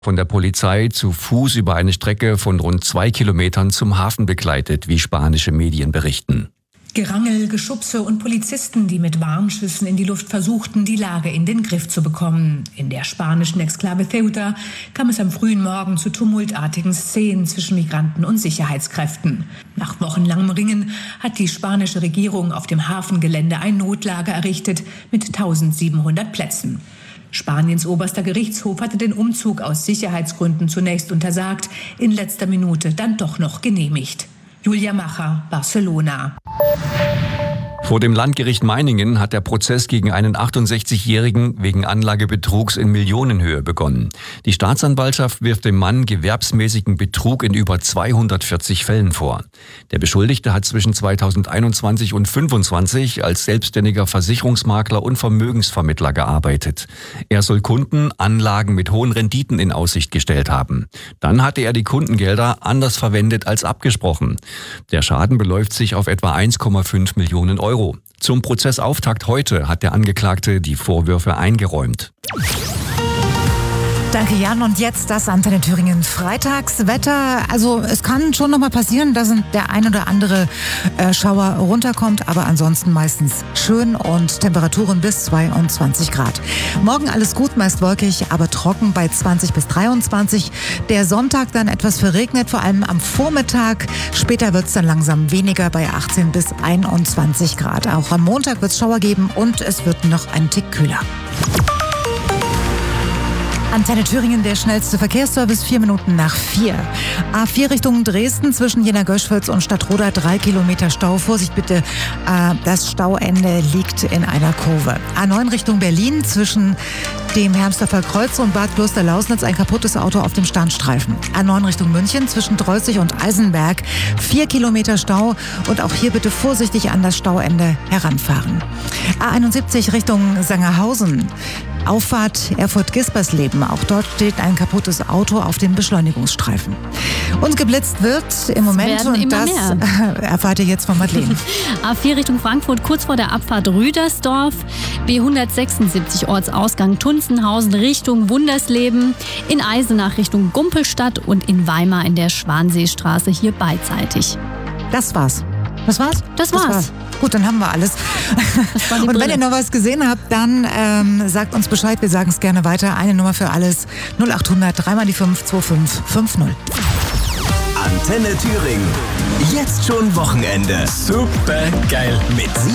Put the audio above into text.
von der Polizei zu Fuß über eine Strecke von rund 2 Kilometern zum Hafen begleitet, wie spanische Medien berichten. Gerangel, Geschubse und Polizisten, die mit Warnschüssen in die Luft versuchten, die Lage in den Griff zu bekommen. In der spanischen Exklave Ceuta kam es am frühen Morgen zu tumultartigen Szenen zwischen Migranten und Sicherheitskräften. Nach wochenlangem Ringen hat die spanische Regierung auf dem Hafengelände ein Notlager errichtet mit 1700 Plätzen. Spaniens oberster Gerichtshof hatte den Umzug aus Sicherheitsgründen zunächst untersagt, in letzter Minute dann doch noch genehmigt. Julia Macher, Barcelona. Vor dem Landgericht Meiningen hat der Prozess gegen einen 68-Jährigen wegen Anlagebetrugs in Millionenhöhe begonnen. Die Staatsanwaltschaft wirft dem Mann gewerbsmäßigen Betrug in über 240 Fällen vor. Der Beschuldigte hat zwischen 2021 und 2025 als selbstständiger Versicherungsmakler und Vermögensvermittler gearbeitet. Er soll Kunden Anlagen mit hohen Renditen in Aussicht gestellt haben. Dann hatte er die Kundengelder anders verwendet als abgesprochen. Der Schaden beläuft sich auf etwa 1,5 Millionen Euro. Zum Prozessauftakt heute hat der Angeklagte die Vorwürfe eingeräumt. Danke, Jan. Und jetzt das Antenne Thüringen Freitagswetter. Also es kann schon noch mal passieren, dass der ein oder andere Schauer runterkommt, aber ansonsten meistens schön und Temperaturen bis 22 Grad. Morgen alles gut, meist wolkig, aber trocken bei 20 bis 23. Der Sonntag dann etwas verregnet, vor allem am Vormittag. Später wird es dann langsam weniger bei 18 bis 21 Grad. Auch am Montag wird es Schauer geben und es wird noch ein Tick kühler. Antenne Thüringen, der schnellste Verkehrsservice, 4 Minuten nach 4. A4 Richtung Dresden zwischen Jena-Göschwitz und Stadtroda 3 Kilometer Stau. Vorsicht bitte, das Stauende liegt in einer Kurve. A9 Richtung Berlin zwischen dem Hermsdorfer Kreuz und Bad Kloster-Lausnitz ein kaputtes Auto auf dem Standstreifen. A9 Richtung München zwischen Dreußig und Eisenberg 4 Kilometer Stau und auch hier bitte vorsichtig an das Stauende heranfahren. A71 Richtung Sangerhausen. Auffahrt Erfurt-Gispersleben. Auch dort steht ein kaputtes Auto auf dem Beschleunigungsstreifen. Und geblitzt wird im Moment, und das erfahrt ihr jetzt von Madeleine. A4 Richtung Frankfurt, kurz vor der Abfahrt Rüdersdorf. B176 Ortsausgang Tunzenhausen Richtung Wundersleben. In Eisenach Richtung Gumpelstadt und in Weimar in der Schwanseestraße hier beidseitig. Das war's. Das war's? Das war's. Gut, dann haben wir alles. Und wenn ihr noch was gesehen habt, dann sagt uns Bescheid. Wir sagen es gerne weiter. Eine Nummer für alles. 0800 3 mal die 5 2550. Antenne Thüringen. Jetzt schon Wochenende. Super geil. Mit